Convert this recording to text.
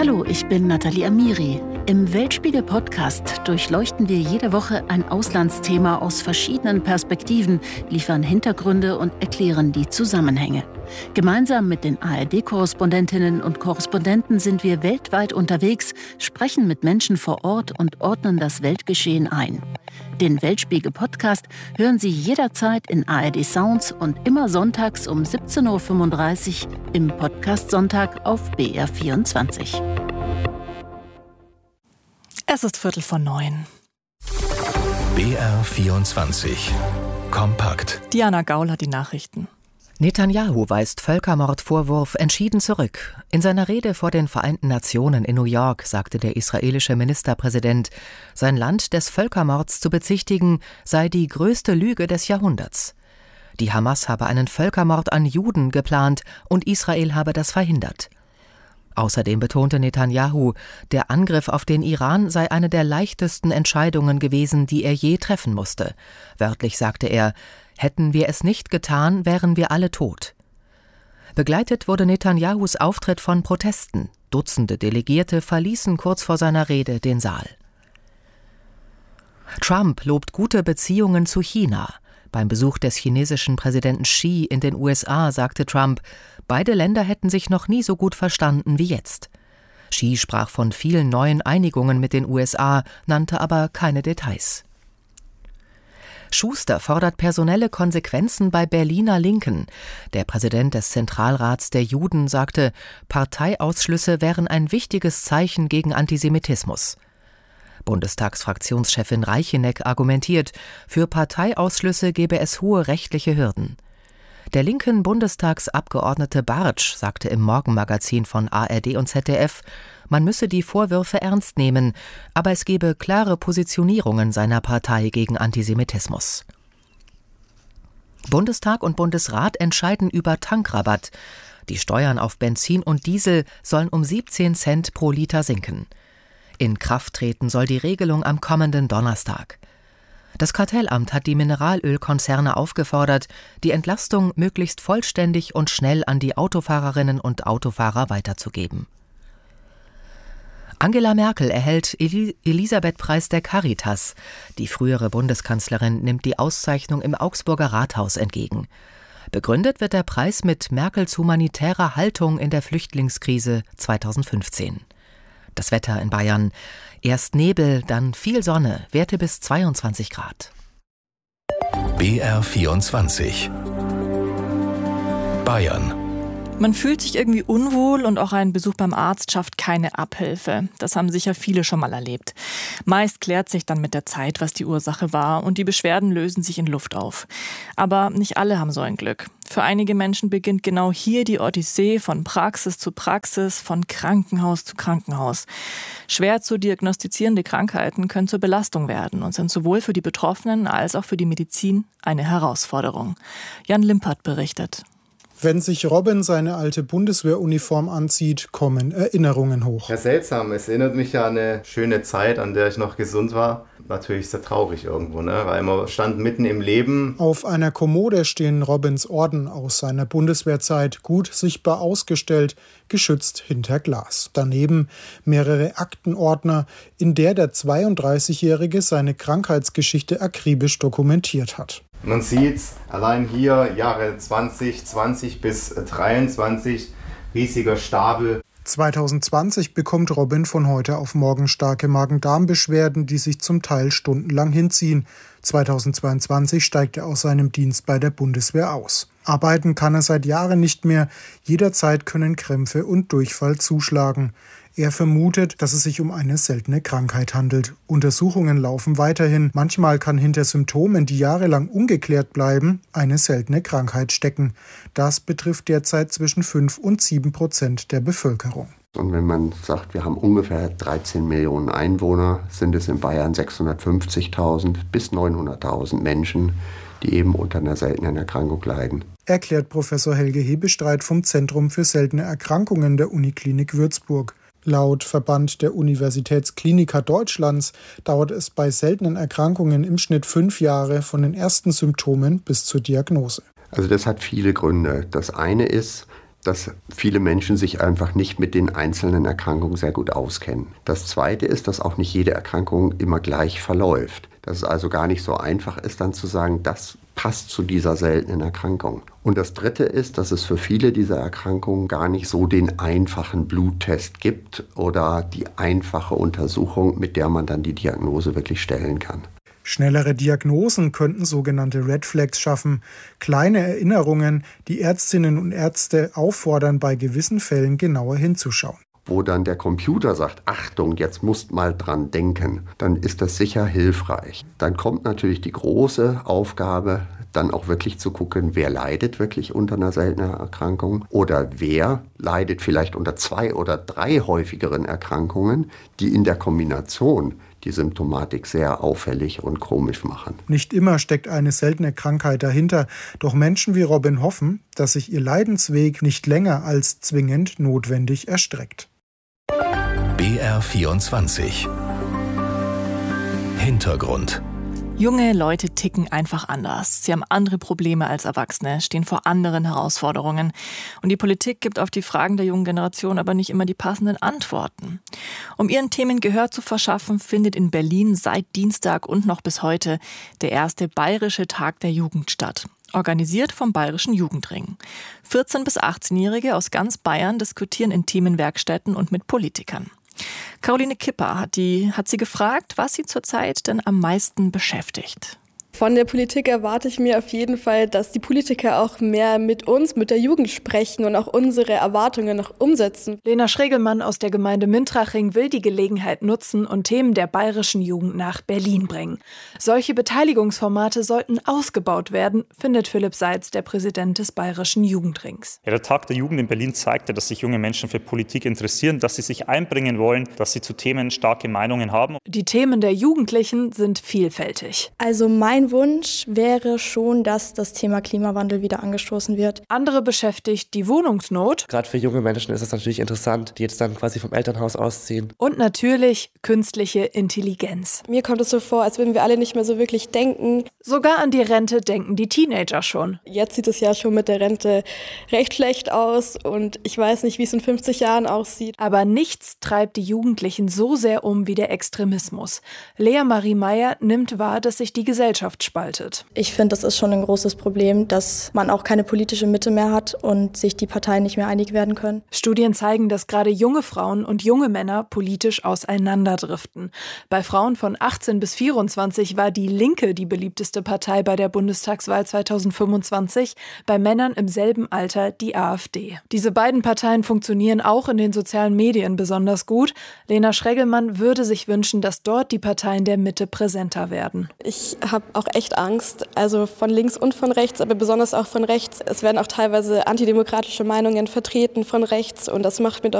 Hallo, ich bin Nathalie Amiri. Im Weltspiegel-Podcast durchleuchten wir jede Woche ein Auslandsthema aus verschiedenen Perspektiven, liefern Hintergründe und erklären die Zusammenhänge. Gemeinsam mit den ARD-Korrespondentinnen und Korrespondenten sind wir weltweit unterwegs, sprechen mit Menschen vor Ort und ordnen das Weltgeschehen ein. Den Weltspiegel-Podcast hören Sie jederzeit in ARD Sounds und immer sonntags um 17.35 Uhr im Podcast Sonntag auf BR24. Es ist 8:45. BR24 Kompakt. Diana Gaul hat die Nachrichten. Netanyahu weist Völkermordvorwurf entschieden zurück. In seiner Rede vor den Vereinten Nationen in New York sagte der israelische Ministerpräsident, sein Land des Völkermords zu bezichtigen sei die größte Lüge des Jahrhunderts. Die Hamas habe einen Völkermord an Juden geplant und Israel habe das verhindert. Außerdem betonte Netanyahu, der Angriff auf den Iran sei eine der leichtesten Entscheidungen gewesen, die er je treffen musste. Wörtlich sagte er, hätten wir es nicht getan, wären wir alle tot. Begleitet wurde Netanyahus Auftritt von Protesten. Dutzende Delegierte verließen kurz vor seiner Rede den Saal. Trump lobt gute Beziehungen zu China. Beim Besuch des chinesischen Präsidenten Xi in den USA sagte Trump, beide Länder hätten sich noch nie so gut verstanden wie jetzt. Xi sprach von vielen neuen Einigungen mit den USA, nannte aber keine Details. Schuster fordert personelle Konsequenzen bei Berliner Linken. Der Präsident des Zentralrats der Juden sagte, Parteiausschlüsse wären ein wichtiges Zeichen gegen Antisemitismus. Bundestagsfraktionschefin Reicheneck argumentiert, für Parteiausschlüsse gebe es hohe rechtliche Hürden. Der linken Bundestagsabgeordnete Bartsch sagte im Morgenmagazin von ARD und ZDF, man müsse die Vorwürfe ernst nehmen, aber es gebe klare Positionierungen seiner Partei gegen Antisemitismus. Bundestag und Bundesrat entscheiden über Tankrabatt. Die Steuern auf Benzin und Diesel sollen um 17 Cent pro Liter sinken. In Kraft treten soll die Regelung am kommenden Donnerstag. Das Kartellamt hat die Mineralölkonzerne aufgefordert, die Entlastung möglichst vollständig und schnell an die Autofahrerinnen und Autofahrer weiterzugeben. Angela Merkel erhält Elisabeth-Preis der Caritas. Die frühere Bundeskanzlerin nimmt die Auszeichnung im Augsburger Rathaus entgegen. Begründet wird der Preis mit Merkels humanitärer Haltung in der Flüchtlingskrise 2015. Das Wetter in Bayern. Erst Nebel, dann viel Sonne, Werte bis 22 Grad. BR24 Bayern. Man fühlt sich irgendwie unwohl und auch ein Besuch beim Arzt schafft keine Abhilfe. Das haben sicher viele schon mal erlebt. Meist klärt sich dann mit der Zeit, was die Ursache war und die Beschwerden lösen sich in Luft auf. Aber nicht alle haben so ein Glück. Für einige Menschen beginnt genau hier die Odyssee von Praxis zu Praxis, von Krankenhaus zu Krankenhaus. Schwer zu diagnostizierende Krankheiten können zur Belastung werden und sind sowohl für die Betroffenen als auch für die Medizin eine Herausforderung. Jan Limpert berichtet. Wenn sich Robin seine alte Bundeswehruniform anzieht, kommen Erinnerungen hoch. Ja, seltsam. Es erinnert mich ja an eine schöne Zeit, an der ich noch gesund war. Natürlich sehr traurig irgendwo, ne? Weil man stand mitten im Leben. Auf einer Kommode stehen Robins Orden aus seiner Bundeswehrzeit, gut sichtbar ausgestellt, geschützt hinter Glas. Daneben mehrere Aktenordner, in der 32-Jährige seine Krankheitsgeschichte akribisch dokumentiert hat. Man sieht's allein hier, Jahre 2020 bis 23, riesiger Stapel. 2020 bekommt Robin von heute auf morgen starke Magen-Darm-Beschwerden, die sich zum Teil stundenlang hinziehen. 2022 steigt er aus seinem Dienst bei der Bundeswehr aus. Arbeiten kann er seit Jahren nicht mehr. Jederzeit können Krämpfe und Durchfall zuschlagen. Er vermutet, dass es sich um eine seltene Krankheit handelt. Untersuchungen laufen weiterhin. Manchmal kann hinter Symptomen, die jahrelang ungeklärt bleiben, eine seltene Krankheit stecken. Das betrifft derzeit zwischen 5 und 7% der Bevölkerung. Und wenn man sagt, wir haben ungefähr 13 Millionen Einwohner, sind es in Bayern 650.000 bis 900.000 Menschen, die eben unter einer seltenen Erkrankung leiden. Erklärt Professor Helge Hebestreit vom Zentrum für seltene Erkrankungen der Uniklinik Würzburg. Laut Verband der Universitätskliniker Deutschlands dauert es bei seltenen Erkrankungen im Schnitt 5 Jahre von den ersten Symptomen bis zur Diagnose. Also das hat viele Gründe. Das eine ist, dass viele Menschen sich einfach nicht mit den einzelnen Erkrankungen sehr gut auskennen. Das Zweite ist, dass auch nicht jede Erkrankung immer gleich verläuft. Dass es also gar nicht so einfach ist, dann zu sagen, das passt zu dieser seltenen Erkrankung. Und das Dritte ist, dass es für viele dieser Erkrankungen gar nicht so den einfachen Bluttest gibt oder die einfache Untersuchung, mit der man dann die Diagnose wirklich stellen kann. Schnellere Diagnosen könnten sogenannte Red Flags schaffen, kleine Erinnerungen, die Ärztinnen und Ärzte auffordern, bei gewissen Fällen genauer hinzuschauen. Wo dann der Computer sagt, Achtung, jetzt musst mal dran denken, dann ist das sicher hilfreich. Dann kommt natürlich die große Aufgabe, dann auch wirklich zu gucken, wer leidet wirklich unter einer seltenen Erkrankung oder wer leidet vielleicht unter 2 oder 3 häufigeren Erkrankungen, die in der Kombination die Symptomatik sehr auffällig und komisch machen. Nicht immer steckt eine seltene Krankheit dahinter, doch Menschen wie Robin hoffen, dass sich ihr Leidensweg nicht länger als zwingend notwendig erstreckt. BR24 Hintergrund. Junge Leute ticken einfach anders. Sie haben andere Probleme als Erwachsene, stehen vor anderen Herausforderungen. Und die Politik gibt auf die Fragen der jungen Generation aber nicht immer die passenden Antworten. Um ihren Themen Gehör zu verschaffen, findet in Berlin seit Dienstag und noch bis heute der erste Bayerische Tag der Jugend statt. Organisiert vom Bayerischen Jugendring. 14- bis 18-Jährige aus ganz Bayern diskutieren in Themenwerkstätten und mit Politikern. Caroline Kipper hat sie gefragt, was sie zurzeit denn am meisten beschäftigt. Von der Politik erwarte ich mir auf jeden Fall, dass die Politiker auch mehr mit uns, mit der Jugend sprechen und auch unsere Erwartungen noch umsetzen. Lena Schregelmann aus der Gemeinde Mintraching will die Gelegenheit nutzen und Themen der bayerischen Jugend nach Berlin bringen. Solche Beteiligungsformate sollten ausgebaut werden, findet Philipp Seitz, der Präsident des Bayerischen Jugendrings. Ja, der Tag der Jugend in Berlin zeigte, dass sich junge Menschen für Politik interessieren, dass sie sich einbringen wollen, dass sie zu Themen starke Meinungen haben. Die Themen der Jugendlichen sind vielfältig. Also mein Wunsch wäre schon, dass das Thema Klimawandel wieder angestoßen wird. Andere beschäftigt die Wohnungsnot. Gerade für junge Menschen ist es natürlich interessant, die jetzt dann quasi vom Elternhaus ausziehen. Und natürlich künstliche Intelligenz. Mir kommt es so vor, als würden wir alle nicht mehr so wirklich denken. Sogar an die Rente denken die Teenager schon. Jetzt sieht es ja schon mit der Rente recht schlecht aus und ich weiß nicht, wie es in 50 Jahren aussieht. Aber nichts treibt die Jugendlichen so sehr um wie der Extremismus. Lea Marie Meyer nimmt wahr, dass sich die Gesellschaft spaltet. Ich finde, das ist schon ein großes Problem, dass man auch keine politische Mitte mehr hat und sich die Parteien nicht mehr einig werden können. Studien zeigen, dass gerade junge Frauen und junge Männer politisch auseinanderdriften. Bei Frauen von 18 bis 24 war die Linke die beliebteste Partei bei der Bundestagswahl 2025, bei Männern im selben Alter die AfD. Diese beiden Parteien funktionieren auch in den sozialen Medien besonders gut. Lena Schregelmann würde sich wünschen, dass dort die Parteien der Mitte präsenter werden. Ich habe auch echt Angst, also von links und von rechts, aber besonders auch von rechts. Es werden auch teilweise antidemokratische Meinungen vertreten von rechts und das macht mir doch